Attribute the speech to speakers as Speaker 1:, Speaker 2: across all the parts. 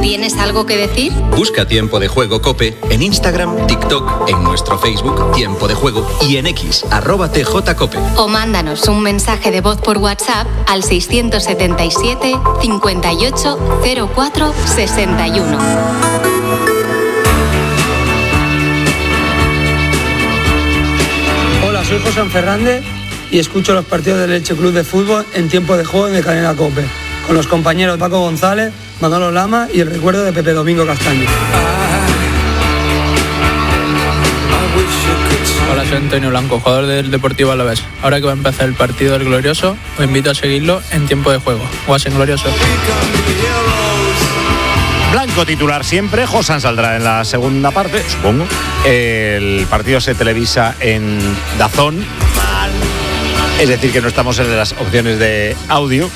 Speaker 1: ¿Tienes algo que decir?
Speaker 2: Busca Tiempo de Juego COPE en Instagram, TikTok, en nuestro Facebook Tiempo de Juego y en X, @TJCOPE.
Speaker 1: O mándanos un mensaje de voz por WhatsApp al 677 58 04 61.
Speaker 3: Hola, soy José Fernández y escucho los partidos del Elche Club de Fútbol en Tiempo de Juego de Cadena COPE, con los compañeros Paco González, Manolo Lama y el recuerdo de Pepe Domingo Castaño.
Speaker 4: Hola, soy Antonio Blanco, jugador del Deportivo Alavés. Ahora que va a empezar el partido del Glorioso, os invito a seguirlo en Tiempo de Juego. Guasen Glorioso.
Speaker 5: Blanco titular siempre, Josan saldrá en la segunda parte, supongo. El partido se televisa en DAZN, es decir, que no estamos en las opciones de audio,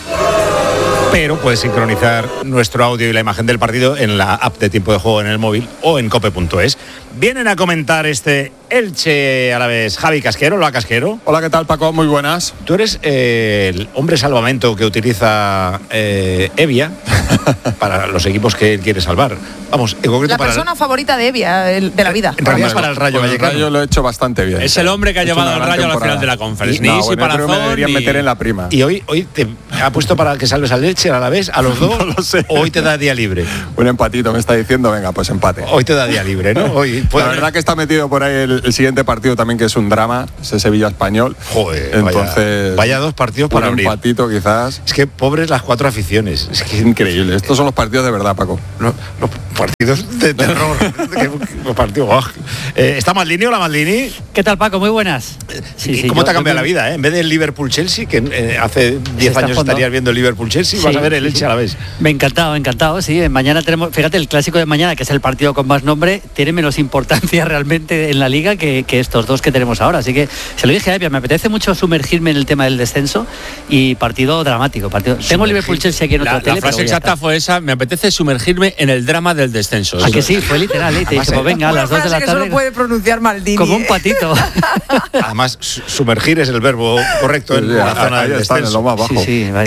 Speaker 5: pero puedes sincronizar nuestro audio y la imagen del partido en la app de Tiempo de Juego en el móvil o en cope.es. Vienen a comentar este Elche Alavés Javi Casquero. Hola, Casquero.
Speaker 6: Hola, ¿qué tal, Paco? Muy buenas.
Speaker 5: Tú eres el hombre salvamento que utiliza Evia para los equipos que él quiere salvar. Vamos, en concreto
Speaker 7: la persona favorita de Evia, de la vida.
Speaker 5: En realidad es para el Rayo Vallecano.
Speaker 6: El Rayo lo he hecho bastante bien.
Speaker 8: Es el hombre que ha llevado al Rayo a la final de la Conference.
Speaker 6: No, bueno, creo que me deberían meter en la prima.
Speaker 5: ¿Y hoy te ha puesto para que salves al Elche, a la vez, a los dos?
Speaker 6: No lo sé.
Speaker 5: ¿O hoy te da día libre?
Speaker 6: Un empatito me está diciendo, venga, pues empate.
Speaker 5: Hoy te da día libre, ¿no? Hoy
Speaker 6: la verdad que está metido por ahí el siguiente partido también, que es un drama, ese Sevilla-Español.
Speaker 5: Joder,
Speaker 6: entonces
Speaker 5: vaya dos partidos para abrir.
Speaker 6: Un empatito quizás.
Speaker 5: Es que pobres las cuatro aficiones.
Speaker 6: Es que es increíble. Estos son los partidos de verdad, Paco.
Speaker 5: No, los partidos de terror. Los partidos. ¿Está Maldini? Hola, Maldini.
Speaker 9: ¿Qué tal, Paco? Muy buenas.
Speaker 5: Sí, ¿Cómo te ha cambiado la vida? En vez del Liverpool-Chelsea, que hace 10 años estarías viendo el Liverpool-Chelsea, vas a ver el Elche a la vez.
Speaker 9: Me encantado, sí. Mañana tenemos, fíjate, el clásico de mañana, que es el partido con más nombre, tiene menos importancia realmente en la liga que estos dos que tenemos ahora. Así que se lo dije a Evia, me apetece mucho sumergirme en el tema del descenso y partido dramático. Tengo Liverpool-Chelsea aquí en otra tele.
Speaker 8: La frase exacta fue esa: me apetece sumergirme en el drama del descenso.
Speaker 9: ¿A que sí? Fue literal, te dije, pues venga, a las 2 de la tarde.
Speaker 7: Que solo puede pronunciar Maldini.
Speaker 9: Como un patito.
Speaker 5: Además, sumergir es el verbo correcto en la zona del descenso.
Speaker 6: En lo más bajo.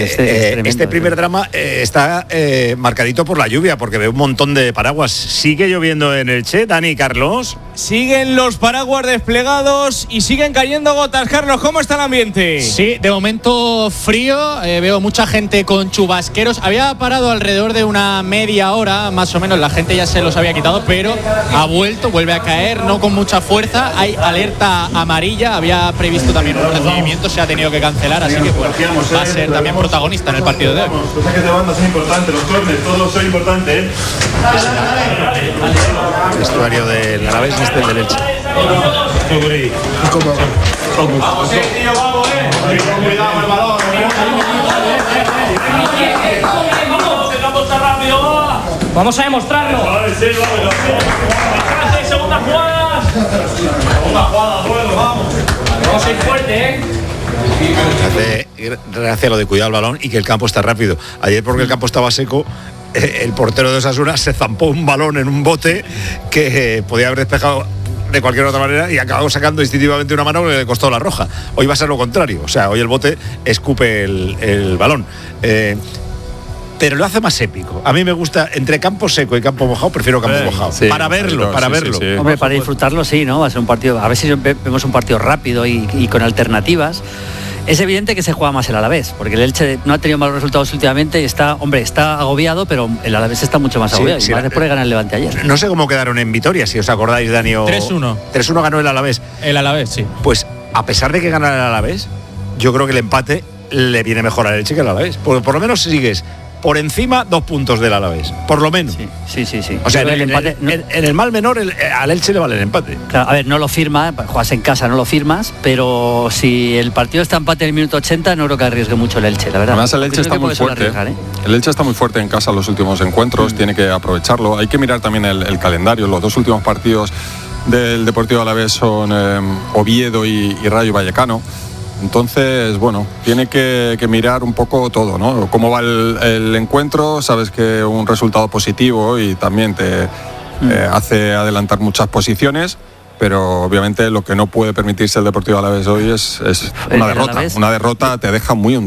Speaker 5: Este primer drama está marcadito por la lluvia, porque veo un montón de paraguas. ¿Sigue lloviendo en Elche, Dani y Carlos?
Speaker 10: Siguen los paraguas desplegados y siguen cayendo gotas. Carlos, ¿cómo está el ambiente?
Speaker 11: Sí, de momento frío, veo mucha gente con chubasqueros. Había parado alrededor de una media hora, más o menos, la gente ya se los había quitado, pero ha vuelto, vuelve a caer, no con mucha fuerza. Hay alerta amarilla, había previsto también unos recibimientos, se ha tenido que cancelar, así que pues, va a ser también protagonista en el partido de hoy.
Speaker 12: Los saques de banda son importantes, los corners, todos son importantes,
Speaker 5: El vestuario del Alavés es del Elche.
Speaker 12: Vamos, tío, vamos, cuidado el balón.
Speaker 10: Vamos a demostrarlo. Segunda jugada. Vamos. Vamos a ir fuerte,
Speaker 5: Hace gracia lo de cuidar el balón y que el campo está rápido. Ayer, porque el campo estaba seco, el portero de Osasuna se zampó un balón en un bote que podía haber despejado de cualquier otra manera y acabó sacando instintivamente una mano que le costó la roja. Hoy va a ser lo contrario, o sea, hoy el bote escupe el balón. Pero lo hace más épico. A mí me gusta, entre campo seco y campo mojado, prefiero campo mojado. Sí, para verlo.
Speaker 9: Sí. Hombre, para disfrutarlo sí, ¿no? Va a ser un partido, a ver si vemos un partido rápido y con alternativas. Es evidente que se juega más el Alavés, porque el Elche no ha tenido malos resultados últimamente y está agobiado, pero el Alavés está mucho más agobiado. Y más después de ganar el Levante ayer.
Speaker 5: No sé cómo quedaron en Vitoria, si os acordáis, Dani.
Speaker 11: 3-1.
Speaker 5: 3-1 ganó el Alavés.
Speaker 11: El Alavés, sí.
Speaker 5: Pues a pesar de que gana el Alavés, yo creo que el empate le viene mejor al Elche que al Alavés. Por lo menos sigues por encima 2 puntos del Alavés, por lo menos.
Speaker 9: Sí.
Speaker 5: O sea, en el mal menor al Elche le vale el empate.
Speaker 9: Claro, a ver, no lo firma, juegas en casa, no lo firmas, pero si el partido está empate en el minuto 80, no creo que arriesgue mucho el Elche, la verdad.
Speaker 6: Además, el Elche está muy fuerte. El Elche está muy fuerte en casa en los últimos encuentros, tiene que aprovecharlo. Hay que mirar también el calendario. Los 2 últimos partidos del Deportivo Alavés son Oviedo y Rayo Vallecano. Entonces, bueno, tiene que mirar un poco todo, ¿no? Cómo va el encuentro, sabes que un resultado positivo y también te hace adelantar muchas posiciones, pero obviamente lo que no puede permitirse el Deportivo Alavés hoy es una derrota. Una derrota te deja muy hundido, ¿eh?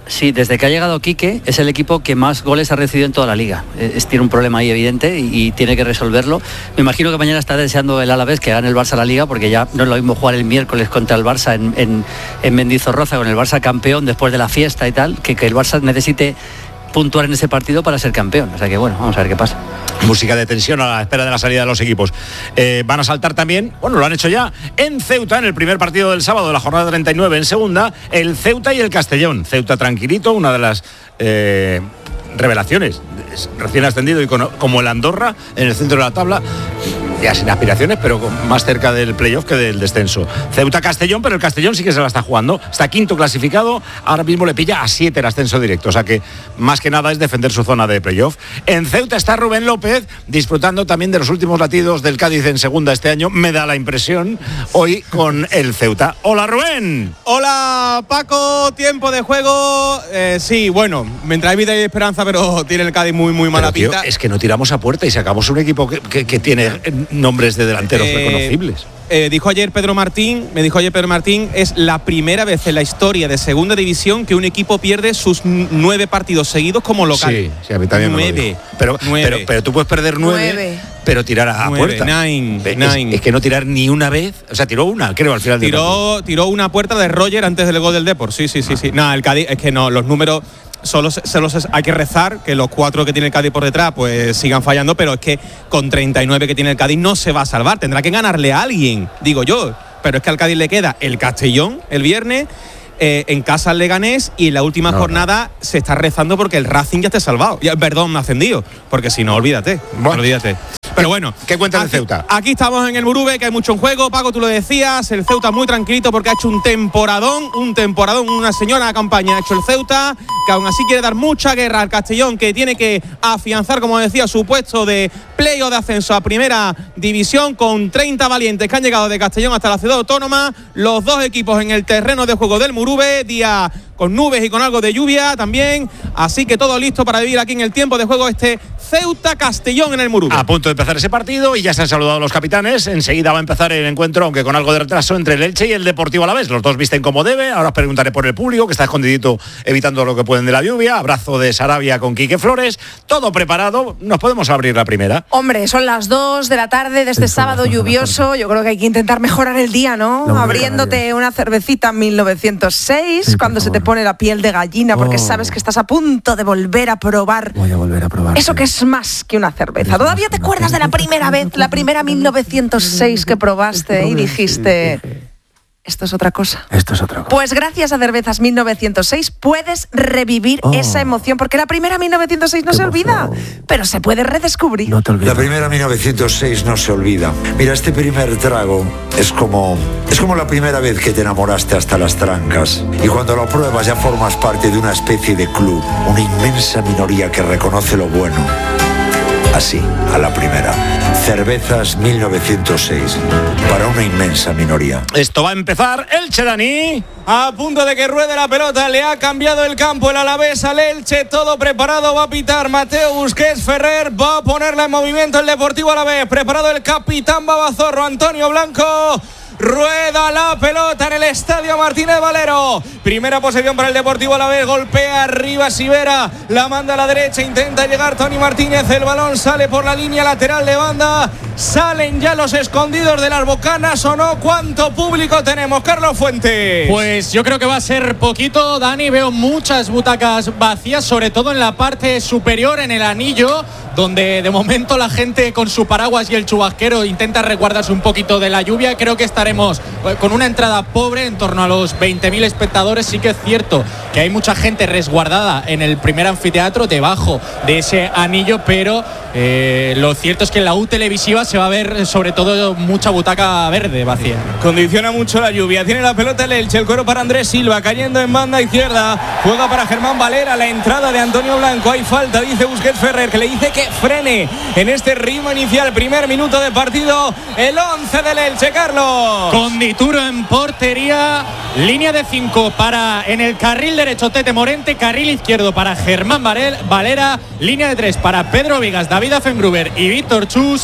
Speaker 9: Sí, desde que ha llegado Quique es el equipo que más goles ha recibido en toda la liga. Tiene un problema ahí evidente y tiene que resolverlo. Me imagino que mañana está deseando el Alavés que gane el Barça la liga, porque ya no es lo mismo jugar el miércoles contra el Barça en Mendizorroza con el Barça campeón después de la fiesta y tal, que el Barça necesite puntuar en ese partido para ser campeón. O sea que bueno, vamos a ver qué pasa.
Speaker 5: Música de tensión a la espera de la salida de los equipos. Van a saltar también, bueno, lo han hecho ya, en Ceuta, en el primer partido del sábado de la jornada 39 en segunda, el Ceuta y el Castellón. Ceuta tranquilito, una de las revelaciones, recién ascendido y como el Andorra en el centro de la tabla, ya sin aspiraciones, pero más cerca del playoff que del descenso. Ceuta-Castellón, pero el Castellón sí que se la está jugando, está quinto clasificado, ahora mismo le pilla a 7 el ascenso directo, o sea que más que nada es defender su zona de playoff. En Ceuta está Rubén López, disfrutando también de los últimos latidos del Cádiz en segunda este año, me da la impresión, hoy con el Ceuta. ¡Hola, Rubén!
Speaker 10: Hola, Paco, tiempo de juego. Sí, bueno, mientras hay vida y esperanza, pero tiene el Cádiz muy mala pinta.
Speaker 5: Tío, es que no tiramos a puerta y sacamos un equipo que tiene nombres de delanteros reconocibles.
Speaker 10: Me dijo ayer Pedro Martín, es la primera vez en la historia de segunda división que un equipo pierde sus 9 partidos seguidos como local.
Speaker 5: Sí, a mí también
Speaker 10: 9.
Speaker 5: Pero tú puedes perder 9, pero tirar a puerta.
Speaker 10: 9.
Speaker 5: Es que no tirar ni una vez, o sea, tiró una, creo, al final.
Speaker 10: Tiró una puerta de Roger antes del gol del Depor. Sí. Nada, el Cádiz, es que no, los números solo hay que rezar que los 4 que tiene el Cádiz por detrás pues sigan fallando, pero es que con 39 que tiene el Cádiz no se va a salvar, tendrá que ganarle a alguien, digo yo, pero es que al Cádiz le queda el Castellón el viernes, en casa al Leganés, y en la última jornada se está rezando porque el Racing ya esté salvado, ascendido, porque si no, olvídate. Pero bueno,
Speaker 5: ¿qué cuenta el Ceuta?
Speaker 10: Aquí estamos en el Murube, que hay mucho en juego. Paco, tú lo decías, el Ceuta muy tranquilito porque ha hecho un temporadón, una señora campaña ha hecho el Ceuta, que aún así quiere dar mucha guerra al Castellón, que tiene que afianzar, como decía, su puesto de play o de ascenso a primera división, con 30 valientes que han llegado de Castellón hasta la ciudad autónoma, los dos equipos en el terreno de juego del Murube, día con nubes y con algo de lluvia también, así que todo listo para vivir aquí en el tiempo de juego este Ceuta-Castellón en el Murube.
Speaker 5: A punto de empezar ese partido y ya se han saludado los capitanes. Enseguida va a empezar el encuentro, aunque con algo de retraso, entre el Elche y el Deportivo Alavés. Los dos visten como debe. Ahora os preguntaré por el público, que está escondidito evitando lo que pueden de la lluvia. Abrazo de Sarabia con Quique Flores. Todo preparado. Nos podemos abrir la primera.
Speaker 7: Hombre, son las 2 de la tarde de este sábado lluvioso. Yo creo que hay que intentar mejorar el día, ¿no? Abriéndote una cervecita 1906, sí, cuando se te pone la piel de gallina, porque sabes que estás a punto de volver a probar.
Speaker 13: Voy a volver a probar.
Speaker 7: Eso que es más que una cerveza. ¿Todavía te acuerdas de la primera vez, la primera 1906 que probaste y dijiste: esto es otra cosa?
Speaker 13: Esto es otra cosa.
Speaker 7: Pues gracias a Cervezas 1906 puedes revivir esa emoción, porque la primera 1906 no se olvida, pero se puede redescubrir.
Speaker 13: No te olvides.
Speaker 14: La primera 1906 no se olvida. Mira, este primer trago es como la primera vez que te enamoraste hasta las trancas. Y cuando lo pruebas ya formas parte de una especie de club, una inmensa minoría que reconoce lo bueno. Así, a la primera. Cervezas 1906, para una inmensa minoría.
Speaker 5: Esto va a empezar. Elche, Dani.
Speaker 10: A punto de que ruede la pelota, le ha cambiado el campo el Alavés al Elche, todo preparado, va a pitar Mateo Busquets Ferrer, va a ponerla en movimiento el Deportivo Alavés, preparado el capitán Babazorro, Antonio Blanco. Rueda la pelota en el Estadio Martínez Valero. Primera posesión para el Deportivo Alavés. Golpea arriba Sivera. La manda a la derecha. Intenta llegar Toni Martínez. El balón sale por la línea lateral de banda. Salen ya los escondidos de las bocanas, ¿o no? ¿Cuánto público tenemos, Carlos Fuentes?
Speaker 11: Pues yo creo que va a ser poquito, Dani. Veo muchas butacas vacías, sobre todo en la parte superior, en el anillo, donde de momento la gente con su paraguas y el chubasquero intenta resguardarse un poquito de la lluvia. Creo que estaremos con una entrada pobre, en torno a los 20.000 espectadores. Sí que es cierto que hay mucha gente resguardada en el primer anfiteatro, debajo de ese anillo, pero lo cierto es que en la U televisiva se va a ver sobre todo mucha butaca verde vacía.
Speaker 10: Condiciona mucho la lluvia. Tiene la pelota el Elche, el cuero para Andrés Silva, cayendo en banda izquierda. Juega para Germán Valera, la entrada de Antonio Blanco. Hay falta, dice Busquets Ferrer, que le dice que frene en este ritmo inicial. Primer minuto de partido, el 11 del Elche, Carlos.
Speaker 11: Con Dituro en portería, línea de 5 para en el carril derecho Tete Morente, carril izquierdo para Germán Valera, línea de 3 para Pedro Vigas, David Afengruber y Víctor Chus. Por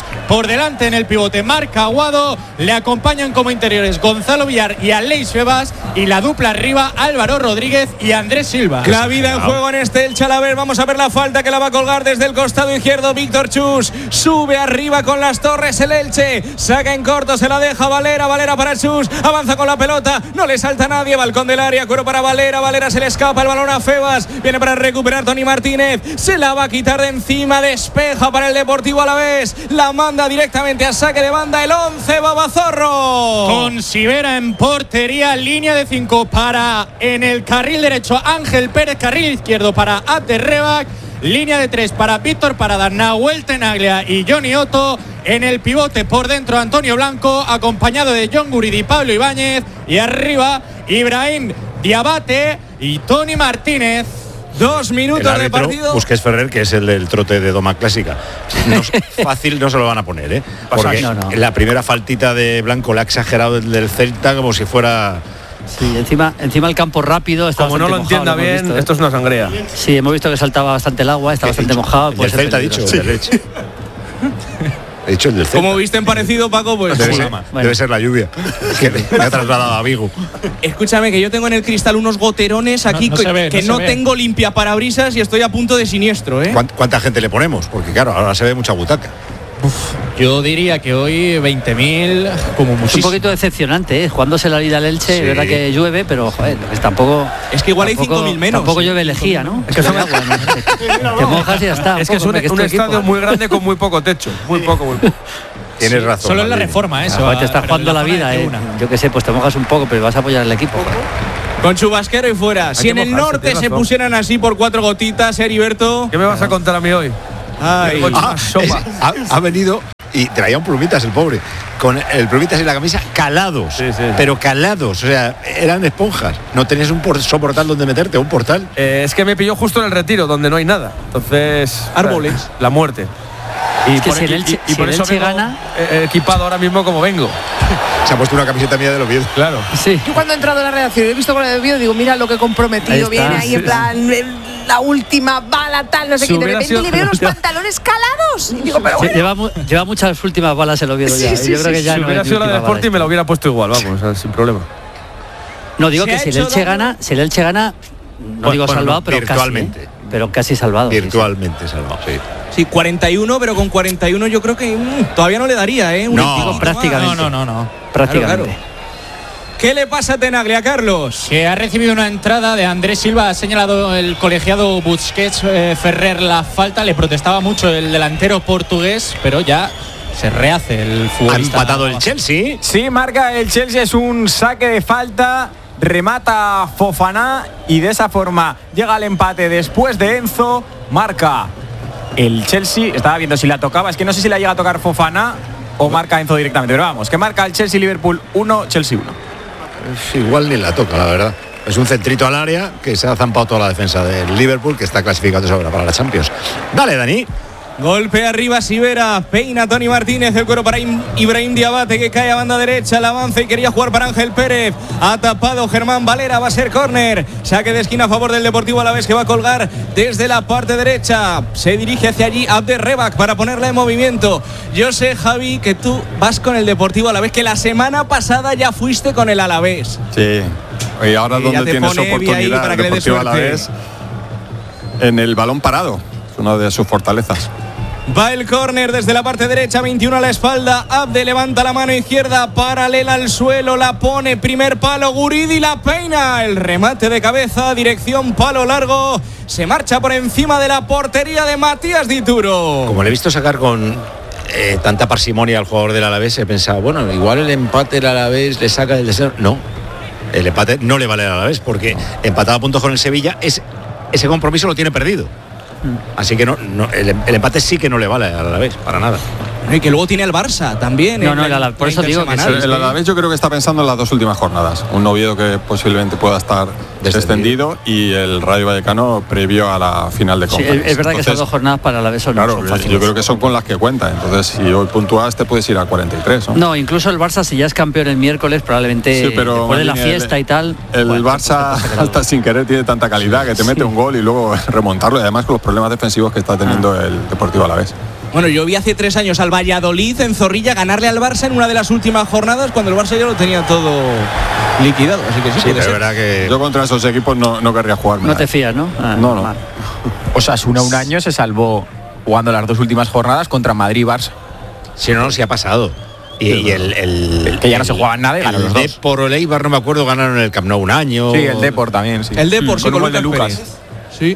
Speaker 11: delante en el pivote Marca Aguado, le acompañan como interiores Gonzalo Villar y Aleix Febas, y la dupla arriba Álvaro Rodríguez y Andrés Silva.
Speaker 10: La vida en juego en este Elche Alavés. Vamos a ver la falta que la va a colgar desde el costado izquierdo Víctor Chus. Sube arriba con las torres el Elche, saca en corto, se la deja Valera para Chus, avanza con la pelota, no le salta nadie, balcón del área, cuero para Valera se le escapa el balón a Febas, viene para recuperar Tony Martínez, se la va a quitar de encima, despeja para el Deportivo Alavés, la manda directamente a saque de banda el 11 Babazorro.
Speaker 11: Con Sivera en portería, línea de 5 para en el carril derecho Ángel Pérez, carril izquierdo para Abderrebak, línea de 3 para Víctor Parada, Nahuel Tenaglia y Johnny Otto. En el pivote por dentro Antonio Blanco, acompañado de John Guridi y Pablo Ibáñez. Y arriba Ibrahim Diabate y Tony Martínez.
Speaker 10: 2 minutos de partido.
Speaker 5: Busquets Ferrer, que es el del trote de Doma Clásica. Fácil no se lo van a poner, ¿eh? Porque la primera faltita de Blanco la ha exagerado el del Celta como si fuera...
Speaker 9: Sí, encima el campo rápido está
Speaker 13: como no lo
Speaker 9: mojado,
Speaker 13: entienda bien,
Speaker 9: visto,
Speaker 13: esto es una sangría.
Speaker 9: Sí, hemos visto que saltaba bastante el agua, está bastante mojado.
Speaker 5: El Celta ha dicho,
Speaker 9: sí.
Speaker 5: el del Elche. He dicho el del Celta.
Speaker 10: Como viste en parecido, Paco, pues
Speaker 5: debe ser la lluvia que me ha trasladado a Vigo.
Speaker 10: Escúchame, que yo tengo en el cristal unos goterones aquí que no tengo limpia parabrisas y estoy a punto de siniestro, ¿eh?
Speaker 5: ¿Cuánta gente le ponemos? Porque claro, ahora se ve mucha butaca.
Speaker 11: Yo diría que hoy 20.000 como muchísimo.
Speaker 9: Es un poquito decepcionante, ¿eh? Jugándose la vida al Elche, es verdad que llueve, pero joder, tampoco...
Speaker 10: Es que igual hay 5.000 menos.
Speaker 9: Tampoco llueve lejía, ¿no? Es que son agua, ¿no? Te mojas y ya está.
Speaker 13: Es que es un estadio muy grande con muy poco techo. Muy poco.
Speaker 5: Tienes razón.
Speaker 11: Solo en la reforma, eso.
Speaker 9: Te estás jugando la vida, yo qué sé, pues te mojas un poco, pero vas a apoyar al equipo.
Speaker 10: Con chubasquero y fuera. Si en el norte se pusieran así por 4 gotitas, Heriberto.
Speaker 13: ¿Qué me vas a contar a mí hoy?
Speaker 5: Ha venido y traía un plumitas el pobre, con el plumitas y la camisa calados, pero calados, o sea, eran esponjas. No tenías un soportal donde meterte, un portal.
Speaker 13: Es que me pilló justo en el Retiro, donde no hay nada. Entonces,
Speaker 10: árboles,
Speaker 13: la muerte.
Speaker 9: Y es que si el Elche gana,
Speaker 13: equipado ahora mismo como vengo.
Speaker 5: Se ha puesto una camiseta mía del Oviedo.
Speaker 13: Claro.
Speaker 9: Sí.
Speaker 7: Yo cuando he entrado a la redacción he visto con el Oviedo, digo, mira lo que comprometido viene ahí en plan la última bala tal, no sé qué, de repente le veo los pantalones calados y digo, pero bueno.
Speaker 9: Lleva muchas últimas balas el Oviedo ya. Yo creo que ya
Speaker 13: si hubiera sido la de Sporting me la hubiera puesto igual, vamos, sin problema.
Speaker 9: No digo que si el Elche gana, no digo salvado, pero
Speaker 5: virtualmente.
Speaker 9: Casi, pero casi salvado.
Speaker 5: Virtualmente salvado, sí.
Speaker 10: Sí, 41, pero con 41 yo creo que todavía no le daría, ¿eh?
Speaker 9: Prácticamente.
Speaker 11: No.
Speaker 9: Prácticamente.
Speaker 10: Claro. ¿Qué le pasa a Tenaglia, Carlos?
Speaker 11: Que ha recibido una entrada de Andrés Silva, ha señalado el colegiado Busquets Ferrer la falta, le protestaba mucho el delantero portugués, pero ya se rehace el futbolista.
Speaker 5: ¿Ha empatado el Chelsea?
Speaker 15: Sí, marca el Chelsea, es un saque de falta, remata Fofana y de esa forma llega al empate después de Enzo, marca el Chelsea, estaba viendo si la tocaba, es que no sé si la llega a tocar Fofana o marca Enzo directamente, pero vamos, que marca el Chelsea, Liverpool 1, Chelsea 1.
Speaker 5: Igual ni la toca, la verdad. Es un centrito al área que se ha zampado toda la defensa del Liverpool, que está clasificado ahora para la Champions. Dale, Dani.
Speaker 10: Golpe arriba Sivera, peina Tony Martínez, el cuero para Ibrahim Diabate que cae a banda derecha, el avance y quería jugar para Ángel Pérez, ha tapado Germán Valera, va a ser córner, saque de esquina a favor del Deportivo Alavés que va a colgar desde la parte derecha, se dirige hacia allí Abderrebak para ponerla en movimiento. Yo sé, Javi, que tú vas con el Deportivo Alavés, que la semana pasada ya fuiste con el Alavés.
Speaker 6: Sí, y ahora donde tienes oportunidad el Deportivo Alavés, en el balón parado, es una de sus fortalezas.
Speaker 10: Va el córner desde la parte derecha, 21 a la espalda. Abde levanta la mano izquierda, paralela al suelo, la pone, primer palo, Guridi la peina. El remate de cabeza, dirección palo largo. Se marcha por encima de la portería de Matías Dituro.
Speaker 5: Como le he visto sacar con tanta parsimonia al jugador del Alavés, he pensado, bueno, igual el empate del Alavés le saca del deseo. No, el empate no le vale al Alavés porque empatado a puntos con el Sevilla, ese compromiso lo tiene perdido. Así que el empate sí que no le vale al Alavés, para nada.
Speaker 10: Y que luego tiene el Barça también.
Speaker 9: Por eso digo que
Speaker 6: el Alavés yo creo que está pensando en las 2 últimas jornadas. Un Oviedo que posiblemente pueda estar descendido y el Rayo Vallecano previo a la final de Conference.
Speaker 9: Es verdad que esas 2 jornadas para el Alavés son fáciles.
Speaker 6: Yo creo que son con las que cuenta. Entonces, si hoy puntúas, te puedes ir a 43.
Speaker 9: No, incluso el Barça, si ya es campeón el miércoles, probablemente después de la fiesta y tal.
Speaker 6: El Barça, hasta sin querer, tiene tanta calidad que te mete un gol y luego remontarlo. Y además con los problemas defensivos que está teniendo el Deportivo Alavés.
Speaker 10: Bueno, yo vi hace 3 años al Valladolid en Zorrilla ganarle al Barça en una de las últimas jornadas cuando el Barça ya lo tenía todo liquidado. Así que sí,
Speaker 6: pero es verdad que yo contra esos equipos no querría jugar.
Speaker 9: No te fías, ¿no?
Speaker 6: No.
Speaker 15: Osasuna un año se salvó jugando las 2 últimas jornadas contra Madrid y Barça.
Speaker 5: Si no se ha pasado. Y el
Speaker 15: que ya no se jugaban nada y ganó los dos.
Speaker 5: El Depor o el Eibar, no me acuerdo, ganaron el Camp Nou un año.
Speaker 15: Sí, el Depor también, sí.
Speaker 10: El Depor, sí,
Speaker 15: con el de Lucas.
Speaker 10: Sí.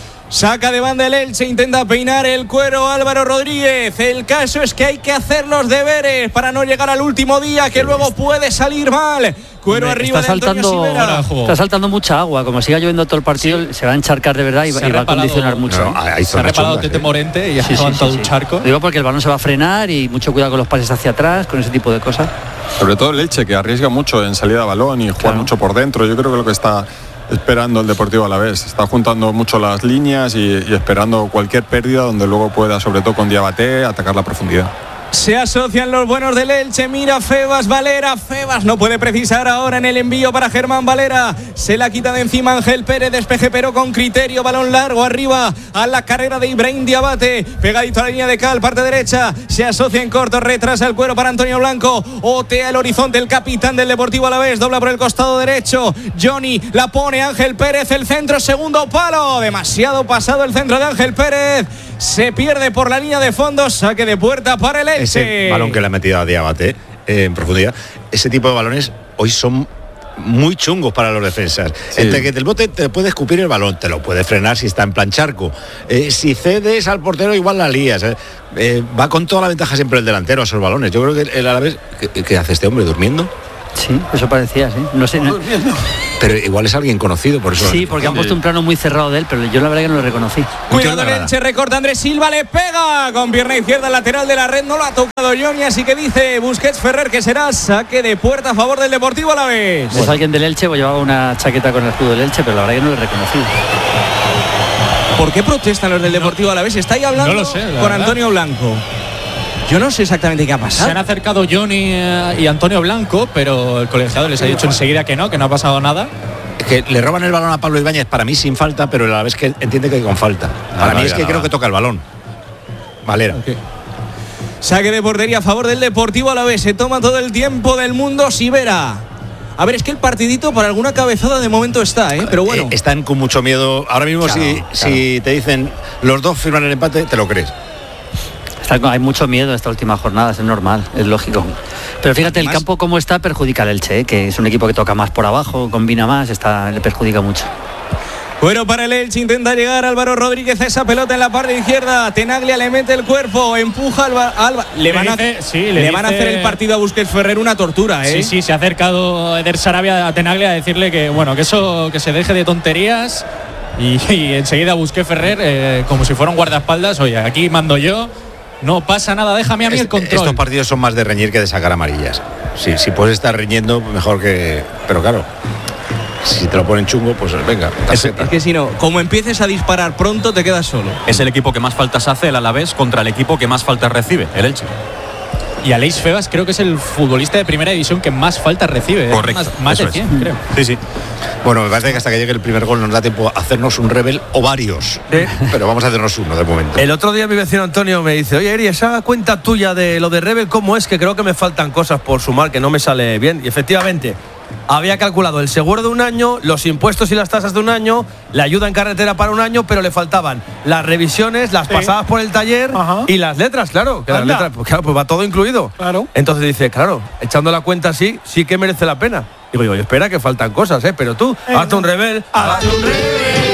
Speaker 10: Saca de banda el Elche, intenta peinar el cuero Álvaro Rodríguez. El caso es que hay que hacer los deberes para no llegar al último día, que luego puede salir mal. Cuero arriba de Antonio Sivera.
Speaker 9: Está saltando mucha agua, como siga lloviendo todo el partido, se va a encharcar de verdad y va a condicionar mucho.
Speaker 8: Se ha reparado Tete Morente y ha levantado un charco.
Speaker 9: Digo porque el balón se va a frenar y mucho cuidado con los pases hacia atrás, con ese tipo de cosas.
Speaker 6: Sobre todo el Elche, que arriesga mucho en salida de balón y juega mucho por dentro. Yo creo que lo que está esperando el Deportivo Alavés, está juntando mucho las líneas y esperando cualquier pérdida donde luego pueda, sobre todo con Diabaté, atacar la profundidad.
Speaker 10: Se asocian los buenos del Elche, mira Febas, Valera, Febas no puede precisar ahora en el envío para Germán Valera, se la quita de encima Ángel Pérez, despeje pero con criterio, balón largo arriba a la carrera de Ibrahim Diabate, pegadito a la línea de cal, parte derecha, se asocia en corto, retrasa el cuero para Antonio Blanco, otea el horizonte el capitán del Deportivo Alavés, dobla por el costado derecho, Johnny la pone Ángel Pérez, el centro, segundo palo, demasiado pasado el centro de Ángel Pérez, se pierde por la línea de fondo, saque de puerta para el Elche.
Speaker 5: Ese balón que le ha metido a Diabate en profundidad, ese tipo de balones hoy son muy chungos para los defensas. Sí. Entre que el bote te puede escupir el balón, te lo puede frenar si está en plan charco. Si cedes al portero igual la lías. Va con toda la ventaja siempre el delantero a esos balones. Yo creo que el Alavés, ¿qué hace este hombre? ¿Durmiendo?
Speaker 9: Sí, eso parecía, sí. No sé.
Speaker 5: Pero igual es alguien conocido, por eso.
Speaker 9: Sí, porque han puesto un plano muy cerrado de él, pero yo la verdad que no lo reconocí.
Speaker 10: Cuidado el Elche, recorta Andrés Silva, le pega con pierna izquierda lateral de la red, no lo ha tocado Johnny, así que dice Busquets Ferrer que será saque de puerta a favor del Deportivo Alavés.
Speaker 9: Es alguien del Elche, pues llevaba una chaqueta con el escudo del Elche, pero la verdad que no lo he reconocido.
Speaker 10: ¿Por qué protestan los del Deportivo Alavés? Está ahí hablando
Speaker 8: no lo sé,
Speaker 10: con Antonio Blanco. Yo no sé exactamente qué ha pasado.
Speaker 8: Se han acercado Johnny y Antonio Blanco, pero el colegiado les ha dicho enseguida que no ha pasado nada.
Speaker 5: Que le roban el balón a Pablo Ibáñez, para mí sin falta, pero a la vez que entiende que con falta. Para mí es que creo que toca el balón. Valera.
Speaker 10: Okay. Saque de portería a favor del Deportivo Alavés. Se toma todo el tiempo del mundo Sivera. A ver, es que el partidito para alguna cabezada de momento está, pero bueno.
Speaker 5: Están con mucho miedo. Ahora mismo si te dicen los dos firman el empate, te lo crees.
Speaker 9: Hay mucho miedo en esta última jornada, es normal, es lógico. Pero fíjate, el campo como está perjudica al Elche, que es un equipo que toca más por abajo, combina más, le perjudica mucho.
Speaker 10: Bueno, para el Elche intenta llegar Álvaro Rodríguez a esa pelota en la parte izquierda. Tenaglia le mete el cuerpo, empuja Alba. Le van a hacer el partido a Busquets Ferrer una tortura,
Speaker 11: Sí, se ha acercado Eder Sarabia a Tenaglia a decirle que que se deje de tonterías. Y enseguida Busquets Ferrer, como si fuera un guardaespaldas, oye, aquí mando yo. No pasa nada, déjame a mí el control.
Speaker 5: Estos partidos son más de reñir que de sacar amarillas. Si puedes estar riñendo, mejor que... Pero claro, si te lo ponen chungo, pues venga.
Speaker 10: Es que si no, como empieces a disparar pronto, te quedas solo.
Speaker 16: Es el equipo que más faltas hace, el Alavés, contra el equipo que más faltas recibe, el Elche.
Speaker 11: Y Aleix Febas creo que es el futbolista de primera división que más faltas recibe.
Speaker 16: Correcto.
Speaker 11: Más de 100, creo.
Speaker 5: Sí. Bueno, me parece que hasta que llegue el primer gol nos da tiempo a hacernos un Rebel o varios. Pero vamos a hacernos uno de momento.
Speaker 13: El otro día mi vecino Antonio me dice: oye, Eri, esa cuenta tuya de lo de Rebel, ¿cómo es? Que creo que me faltan cosas por sumar, que no me sale bien. Y efectivamente, había calculado el seguro de un año, los impuestos y las tasas de un año, la ayuda en carretera para un año, pero le faltaban las revisiones, las pasadas por el taller y las letras, claro. Que las letras, pues va todo incluido. Claro. Entonces dice, claro, echando la cuenta así, sí que merece la pena. Digo yo, espera que faltan cosas, pero tú, hazte un Rebel. ¡Hazte un Rebel!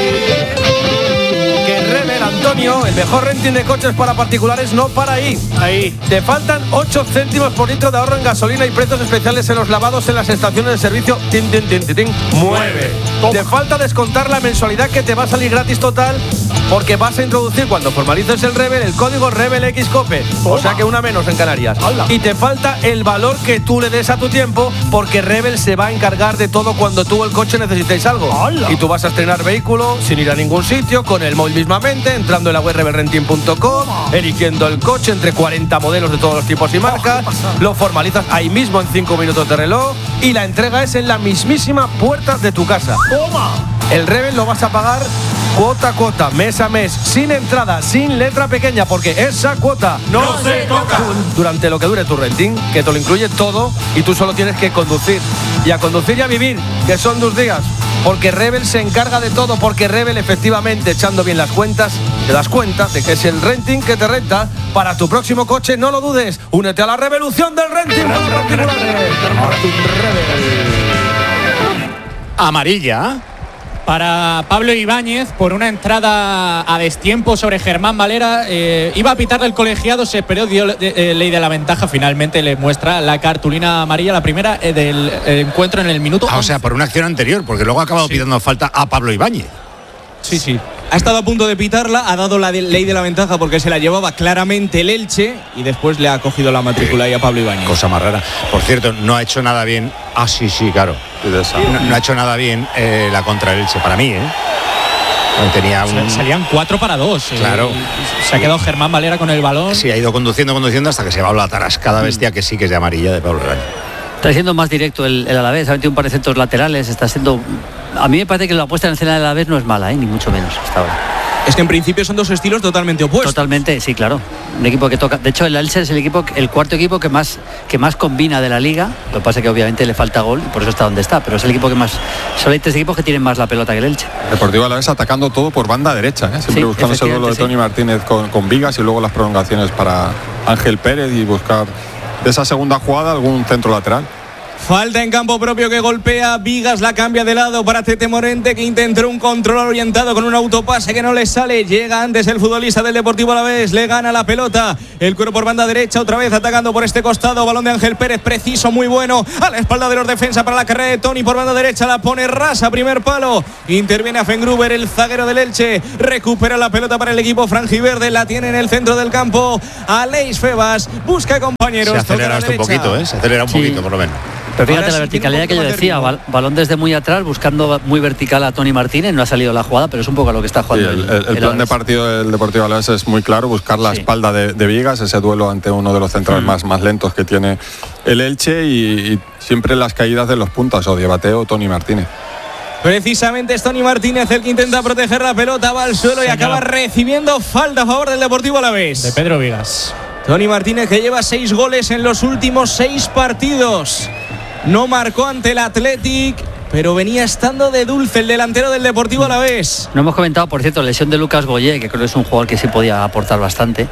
Speaker 13: Que Rebel, Antonio, el mejor renting de coches para particulares, no para ahí. Te faltan 8 céntimos por litro de ahorro en gasolina y precios especiales en los lavados en las estaciones de servicio. Mueve. Te falta descontar la mensualidad que te va a salir gratis total, porque vas a introducir cuando formalices el Rebel el código RebelXCOPE. O sea que una menos en Canarias. ¡Hala! Y te falta el valor que tú le des a tu tiempo, porque Rebel se va a encargar de todo cuando tú o el coche necesitéis algo. ¡Hala! Y tú vas a estrenar vehículo sin ir a ningún sitio, con el móvil mismamente, entrando en la web rebelrenting.com, eligiendo el coche entre 40 modelos de todos los tipos y marcas, lo formalizas ahí mismo en 5 minutos de reloj y la entrega es en la mismísima puerta de tu casa. ¡Toma! El Rebel lo vas a pagar cuota a cuota, mes a mes, sin entrada, sin letra pequeña, porque esa cuota
Speaker 12: no se toca.
Speaker 13: Durante lo que dure tu renting, que te lo incluye todo y tú solo tienes que conducir. Y a conducir y a vivir, que son 2 días. Porque Rebel se encarga de todo, porque Rebel, efectivamente, echando bien las cuentas, te das cuenta de que es el renting que te renta para tu próximo coche. No lo dudes, únete a la revolución del renting.
Speaker 15: Amarilla
Speaker 11: para Pablo Ibáñez por una entrada a destiempo sobre Germán Valera. Iba a pitarle el colegiado, se esperó, dio ley de la ventaja, finalmente le muestra la cartulina amarilla, la primera del encuentro en el minuto 11.
Speaker 5: O sea, por una acción anterior, porque luego ha acabado pitando falta a Pablo Ibáñez.
Speaker 10: Sí. Ha estado a punto de pitarla, ha dado la ley de la ventaja porque se la llevaba claramente el Elche y después le ha cogido la matrícula ahí a Pablo Ibáñez.
Speaker 5: Cosa más rara. Por cierto, no ha hecho nada bien. Sí, claro. No ha hecho nada bien la contra el Elche, para mí,
Speaker 11: Salían 4 para 2.
Speaker 5: Claro.
Speaker 11: Se ha quedado Germán Valera con el balón.
Speaker 5: Sí, ha ido conduciendo hasta que se va a la tarascada bestia que sí que es de amarilla de Pablo Ibáñez.
Speaker 9: Está siendo más directo el Alavés, ha metido un par de centros laterales, está siendo... A mí me parece que la puesta en escena del Alavés no es mala, ni mucho menos hasta ahora.
Speaker 10: Es que en principio son 2 estilos totalmente opuestos.
Speaker 9: Totalmente, sí, claro. Un equipo que toca... De hecho, el Elche es el cuarto equipo que más combina de la Liga. Lo que pasa es que obviamente le falta gol y por eso está donde está. Pero es el equipo que más... Solo hay 3 equipos que tienen más la pelota que el Elche.
Speaker 6: Deportivo Alavés atacando todo por banda derecha, siempre buscando ese duelo de Tony Martínez con Vigas y luego las prolongaciones para Ángel Pérez y buscar de esa segunda jugada algún centro lateral.
Speaker 10: Falta en campo propio que golpea, Vigas la cambia de lado para Tete Morente, que intentó un control orientado con un autopase que no le sale. Llega antes el futbolista del Deportivo Alavés, le gana la pelota, el cuero por banda derecha, otra vez atacando por este costado, balón de Ángel Pérez, preciso, muy bueno, a la espalda de los defensas para la carrera de Tony por banda derecha, la pone rasa, primer palo, interviene Afengruber, el zaguero del Elche, recupera la pelota para el equipo franjiverde, la tiene en el centro del campo, Aleix Febas, busca compañeros.
Speaker 5: Se acelera esto un poquito, se acelera un poquito por lo menos.
Speaker 9: Pero fíjate la verticalidad que yo decía, balón desde muy atrás, buscando muy vertical a Tony Martínez, no ha salido la jugada, pero es un poco a lo que está jugando.
Speaker 6: El plan de partido del Deportivo Alavés es muy claro, buscar la espalda de Vigas, ese duelo ante uno de los centrales más lentos que tiene el Elche y siempre las caídas de los puntas, o Diabaté o Tony Martínez.
Speaker 10: Precisamente es Tony Martínez el que intenta proteger la pelota, va al suelo y acaba recibiendo falta a favor del Deportivo Alavés.
Speaker 11: De Pedro Vigas.
Speaker 10: Tony Martínez, que lleva 6 goles en los últimos 6 partidos. No marcó ante el Athletic, pero venía estando de dulce el delantero del Deportivo Alavés.
Speaker 9: No hemos comentado, por cierto, la lesión de Lucas Goyé, que creo que es un jugador que sí podía aportar bastante.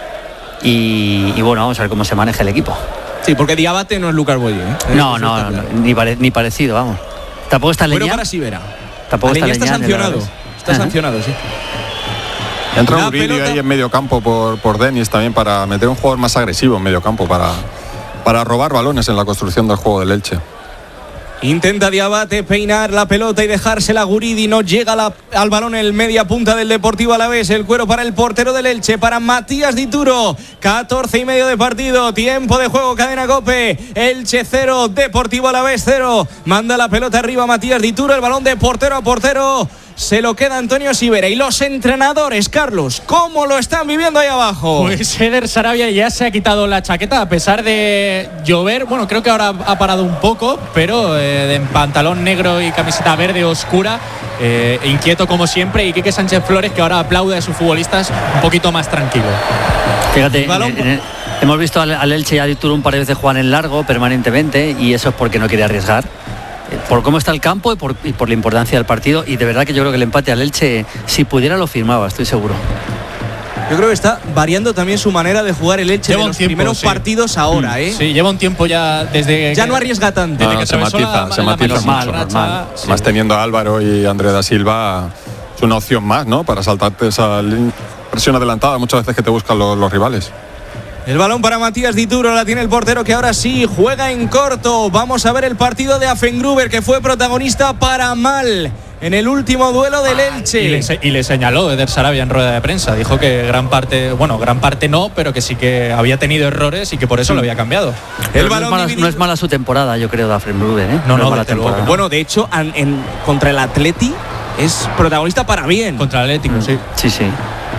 Speaker 9: Y bueno, vamos a ver cómo se maneja el equipo.
Speaker 10: Sí, porque Diabate no es Lucas Goyé.
Speaker 9: No, ni parecido, vamos. Tampoco está Leñán.
Speaker 10: Bueno, para Sivera.
Speaker 9: Tampoco
Speaker 10: Leñán está sancionado. Está sancionado, sí.
Speaker 6: Entra Uribe ahí en medio campo por Denis también para meter un jugador más agresivo en medio campo para robar balones en la construcción del juego del Elche.
Speaker 10: Intenta Diabate peinar la pelota y dejársela a Guridi, no llega al balón el media punta del Deportivo Alavés, el cuero para el portero del Elche, para Matías Dituro, 14:30 de partido, tiempo de juego, cadena COPE, Elche 0, Deportivo Alavés 0, manda la pelota arriba Matías Dituro, el balón de portero a portero, se lo queda Antonio Sivera. Y los entrenadores, Carlos, ¿cómo lo están viviendo ahí abajo?
Speaker 11: Pues Eder Sarabia ya se ha quitado la chaqueta a pesar de llover. Bueno, creo que ahora ha parado un poco, pero en pantalón negro y camiseta verde oscura, inquieto como siempre. Y Quique Sánchez Flores, que ahora aplaude a sus futbolistas un poquito más tranquilo.
Speaker 9: Fíjate, hemos visto al Elche y a Dituro un par de veces jugar en largo permanentemente, y eso es porque no quiere arriesgar. Por cómo está el campo y por la importancia del partido, y de verdad que yo creo que el empate al Elche, si pudiera, lo firmaba, estoy seguro.
Speaker 10: Yo creo que está variando también su manera de jugar el Elche de los primeros partidos ahora,
Speaker 11: Sí, lleva un tiempo ya desde
Speaker 10: ya no arriesga tanto.
Speaker 6: Se matiza mucho. Más teniendo a Álvaro y André da Silva, es una opción más, ¿no? Para saltarte esa presión adelantada muchas veces que te buscan los rivales.
Speaker 10: El balón para Matías Dituro, la tiene el portero, que ahora sí juega en corto. Vamos a ver el partido de Afengruber, que fue protagonista para mal en el último duelo del Elche.
Speaker 11: Y le señaló Eder Sarabia en rueda de prensa. Dijo que gran parte no, pero que sí que había tenido errores y que por eso lo había cambiado.
Speaker 9: El balón no es mala su temporada, yo creo, de Afengruber, ¿eh?
Speaker 10: No es mala temporada. Bueno, de hecho, contra el Atleti es protagonista para bien.
Speaker 11: Contra el Atlético, sí.
Speaker 9: Sí.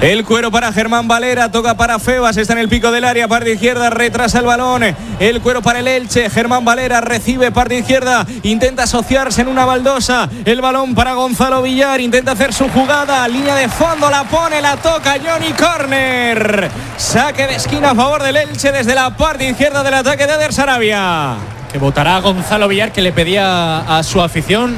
Speaker 10: El cuero para Germán Valera, toca para Febas, está en el pico del área, parte izquierda, retrasa el balón. El cuero para el Elche, Germán Valera recibe parte izquierda, intenta asociarse en una baldosa. El balón para Gonzalo Villar, intenta hacer su jugada, línea de fondo, la pone, la toca Johnny, córner. Saque de esquina a favor del Elche desde la parte izquierda del ataque de Eder Sarabia.
Speaker 8: Que votará Gonzalo Villar, que le pedía a su afición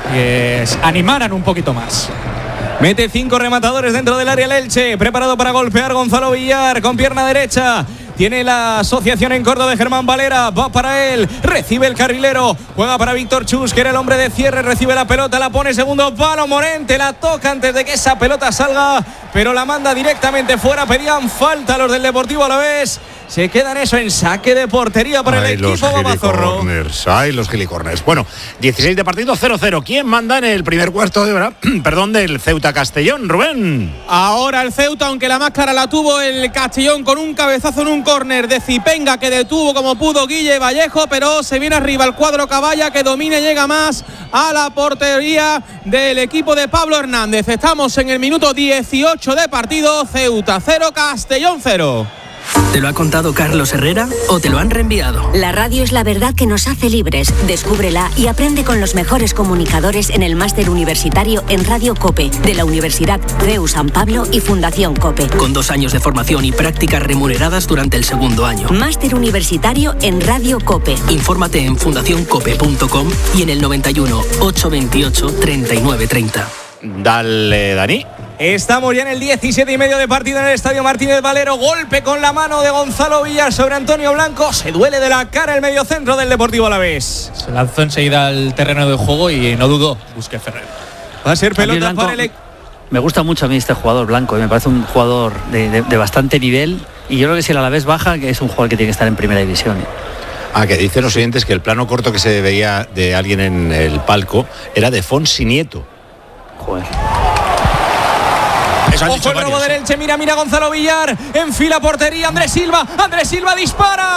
Speaker 8: que animaran un poquito más.
Speaker 10: Mete 5 rematadores dentro del área el Elche. Preparado para golpear Gonzalo Villar con pierna derecha. Tiene la asociación en corto de Germán Valera. Va para él. Recibe el carrilero. Juega para Víctor Chus, que era el hombre de cierre. Recibe la pelota. La pone segundo palo. Morente la toca antes de que esa pelota salga, pero la manda directamente fuera. Pedían falta los del Deportivo Alavés. Se quedan eso en saque de portería para el equipo Babazorro.
Speaker 5: Ay, los gilicorners. Bueno, 16 de partido, 0-0. ¿Quién manda en el primer cuarto de hora? Perdón, del Ceuta Castellón, Rubén?
Speaker 11: Ahora el Ceuta, aunque la más clara la tuvo el Castellón con un cabezazo en un córner de Zipenga, que detuvo como pudo Guille Vallejo, pero se viene arriba el cuadro Caballa, que domina y llega más a la portería del equipo de Pablo Hernández. Estamos en el minuto 18 de partido. Ceuta 0, Castellón 0.
Speaker 17: ¿Te lo ha contado Carlos Herrera o te lo han reenviado?
Speaker 18: La radio es la verdad que nos hace libres. Descúbrela y aprende con los mejores comunicadores en el máster universitario en Radio COPE de la Universidad CEU San Pablo y Fundación COPE.
Speaker 17: Con 2 años de formación y prácticas remuneradas durante el segundo año.
Speaker 18: Máster universitario en Radio COPE.
Speaker 17: Infórmate en fundacioncope.com y en el 91 828 3930.
Speaker 5: Dale, Dani.
Speaker 10: Estamos ya en el 17,5 de partido en el Estadio Martínez Valero. Golpe con la mano de Gonzalo Villar sobre Antonio Blanco. Se duele de la cara el mediocentro del Deportivo Alavés.
Speaker 8: Se lanzó enseguida al terreno de juego y no dudó. Busque Ferrer.
Speaker 10: Va a ser pelota para el...
Speaker 9: Me gusta mucho a mí este jugador Blanco. Me parece un jugador de bastante nivel. Y yo creo que si el Alavés baja, que es un jugador que tiene que estar en primera división.
Speaker 5: Que dicen los oyentes que el plano corto que se veía de alguien en el palco era de Fonsi Nieto.
Speaker 9: Joder.
Speaker 10: Ojo el robo del Elche, mira Gonzalo Villar, enfila portería, Andrés Silva dispara.